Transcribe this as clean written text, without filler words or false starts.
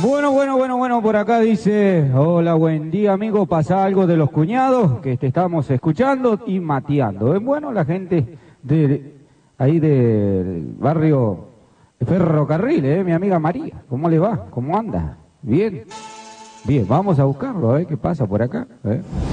Bueno, por acá dice, hola, buen día, amigo, pasa algo de los cuñados que te estamos escuchando y mateando. Es bueno la gente de ahí del barrio Ferrocarril, mi amiga María, ¿cómo le va? ¿Cómo anda? Bien, bien, vamos a buscarlo, a ver qué pasa por acá.